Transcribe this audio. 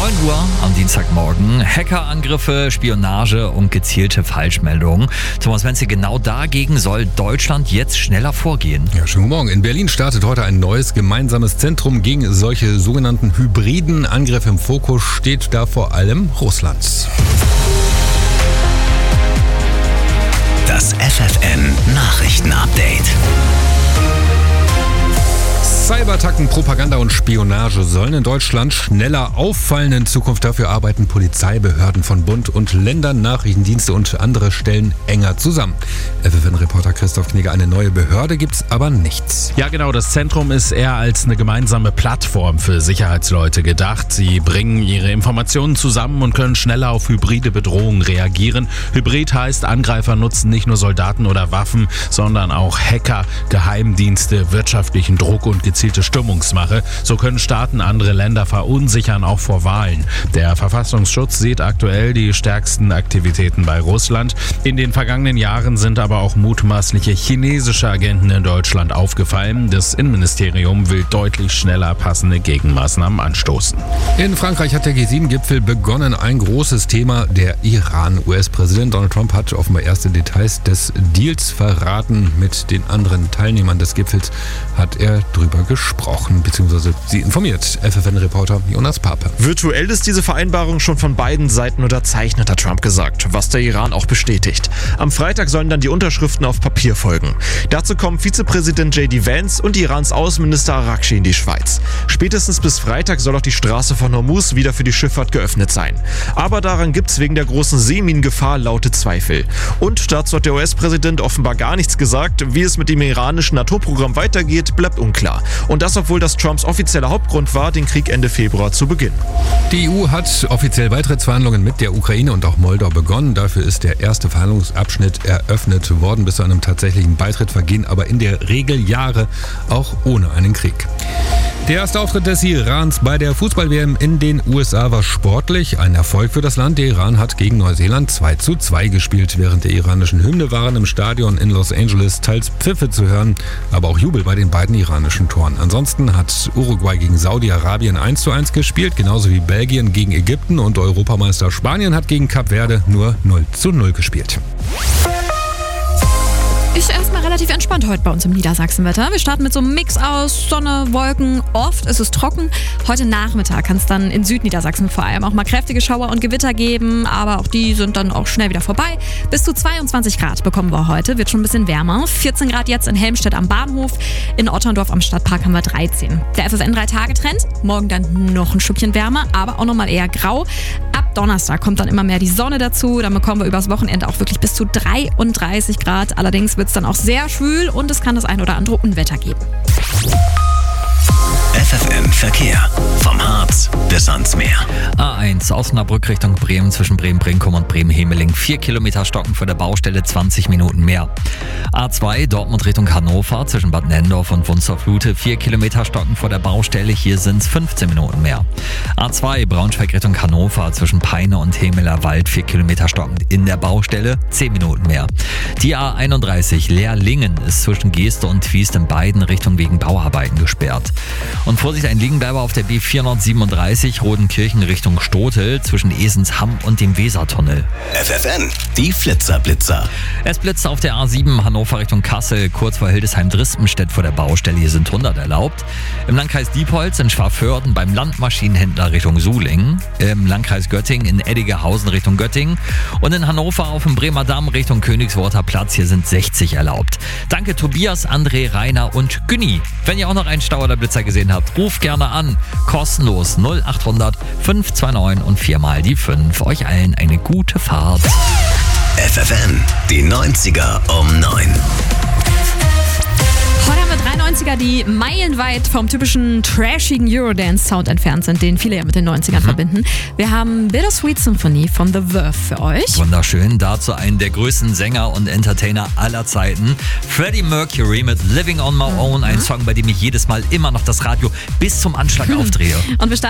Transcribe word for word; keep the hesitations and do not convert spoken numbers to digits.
neun Uhr am Dienstagmorgen. Hackerangriffe, Spionage und gezielte Falschmeldungen. Thomas Menze, genau dagegen soll Deutschland jetzt schneller vorgehen. Ja, schönen guten Morgen. In Berlin startet heute ein neues gemeinsames Zentrum gegen solche sogenannten hybriden Angriffe. Im Fokus steht da vor allem Russland. Das F F N-Nachrichten-Update. Cyberattacken, Propaganda und Spionage sollen in Deutschland schneller auffallen. In Zukunft dafür arbeiten Polizeibehörden von Bund und Ländern, Nachrichtendienste und andere Stellen enger zusammen. F F N-Reporter Christoph Knigge, eine neue Behörde gibt's aber nichts. Ja genau, das Zentrum ist eher als eine gemeinsame Plattform für Sicherheitsleute gedacht. Sie bringen ihre Informationen zusammen und können schneller auf hybride Bedrohungen reagieren. Hybrid heißt, Angreifer nutzen nicht nur Soldaten oder Waffen, sondern auch Hacker, Geheimdienste, wirtschaftlichen Druck und gezielte Stimmungsmache. So können Staaten andere Länder verunsichern, auch vor Wahlen. Der Verfassungsschutz sieht aktuell die stärksten Aktivitäten bei Russland. In den vergangenen Jahren sind aber auch mutmaßliche chinesische Agenten in Deutschland aufgefallen. Das Innenministerium will deutlich schneller passende Gegenmaßnahmen anstoßen. In Frankreich hat der G sieben Gipfel begonnen. Ein großes Thema, der Iran. U S-Präsident Donald Trump hat offenbar erste Details des Deals verraten. Mit den anderen Teilnehmern des Gipfels hat er drüber gesprochen, beziehungsweise sie informiert. F F N-Reporter Jonas Pape. Virtuell ist diese Vereinbarung schon von beiden Seiten unterzeichnet, hat Trump gesagt, was der Iran auch bestätigt. Am Freitag sollen dann die Unterschriften auf Papier folgen. Dazu kommen Vizepräsident J D Vance und Irans Außenminister Araghchi in die Schweiz. Spätestens bis Freitag soll auch die Straße von Hormuz wieder für die Schifffahrt geöffnet sein. Aber daran gibt es wegen der großen Seeminengefahr laute Zweifel. Und dazu hat der U S-Präsident offenbar gar nichts gesagt. Wie es mit dem iranischen Atomprogramm weitergeht, bleibt unklar. Und das, obwohl das Trumps offizieller Hauptgrund war, den Krieg Ende Februar zu beginnen. Die E U hat offiziell Beitrittsverhandlungen mit der Ukraine und auch Moldau begonnen. Dafür ist der erste Verhandlungsabschnitt eröffnet worden. Bis zu einem tatsächlichen Beitritt vergehen aber in der Regel Jahre, auch ohne einen Krieg. Der erste Auftritt des Irans bei der Fußball-W M in den U S A war sportlich. Ein Erfolg für das Land. Der Iran hat gegen Neuseeland zwei zu zwei gespielt. Während der iranischen Hymne waren im Stadion in Los Angeles teils Pfiffe zu hören, aber auch Jubel bei den beiden iranischen Toren. Ansonsten hat Uruguay gegen Saudi-Arabien eins zu eins gespielt, genauso wie Belgien gegen Ägypten, und Europameister Spanien hat gegen Kap Verde nur null zu null gespielt. Ist erstmal relativ entspannt heute bei uns im Niedersachsenwetter. Wir starten mit so einem Mix aus Sonne, Wolken. Oft ist es trocken. Heute Nachmittag kann es dann in Südniedersachsen vor allem auch mal kräftige Schauer und Gewitter geben. Aber auch die sind dann auch schnell wieder vorbei. Bis zu zweiundzwanzig Grad bekommen wir heute. Wird schon ein bisschen wärmer. vierzehn Grad jetzt in Helmstedt am Bahnhof. In Otterndorf am Stadtpark haben wir dreizehn. Der F F N drei Tage Trend. Morgen dann noch ein Stückchen wärmer, aber auch nochmal eher grau. Ab Donnerstag kommt dann immer mehr die Sonne dazu. Dann bekommen wir übers Wochenende auch wirklich bis zu dreiunddreißig Grad. Allerdings wird es dann auch sehr schwül und es kann das ein oder andere Unwetter geben. F F N-Verkehr. Vom Harz bis ans Meer. A eins Osnabrück Richtung Bremen zwischen Bremen-Brinkum und Bremen-Hemeling. Vier Kilometer stocken vor der Baustelle, zwanzig Minuten mehr. A zwei Dortmund Richtung Hannover zwischen Bad Nenndorf und Wunstorf-Lute. Vier Kilometer stocken vor der Baustelle, hier sind es fünfzehn Minuten mehr. A zwei Braunschweig Richtung Hannover zwischen Peine und Hemeler Wald. Vier Kilometer stockend in der Baustelle, zehn Minuten mehr. Die A einunddreißig Leerlingen ist zwischen Geeste und Twiest in beiden Richtungen wegen Bauarbeiten gesperrt. Und Vorsicht, ein Liegenbleiber auf der B vierhundertsiebenunddreißig Rodenkirchen Richtung Stotel zwischen Esensham und dem Wesertunnel. F F N, die Flitzer-Blitzer. Es blitzt auf der A sieben Hannover Richtung Kassel, kurz vor Hildesheim-Drispenstedt vor der Baustelle. Hier sind hundert erlaubt. Im Landkreis Diepholz in Schwaförden beim Landmaschinenhändler Richtung Sulingen. Im Landkreis Göttingen in Eddigehausen Richtung Göttingen. Und in Hannover auf dem Bremer Damm Richtung Königsworter Platz. Hier sind sechzig erlaubt. Danke Tobias, André, Rainer und Günni. Wenn ihr auch noch einen Stau oder Blitzer gesehen habt, ruft gerne an. Kostenlos null achthundert fünf zwei neun und viermal die fünf. Euch allen eine gute Fahrt. F F N, die neunziger um neun. Heute haben wir drei neunziger, die meilenweit vom typischen trashigen Eurodance-Sound entfernt sind, den viele ja mit den neunzigern mhm. verbinden. Wir haben Bittersweet Symphony von The Verve für euch. Wunderschön. Dazu einen der größten Sänger und Entertainer aller Zeiten. Freddie Mercury mit Living on My Own. Ein Song, bei dem ich jedes Mal immer noch das Radio bis zum Anschlag aufdrehe. Und wir starten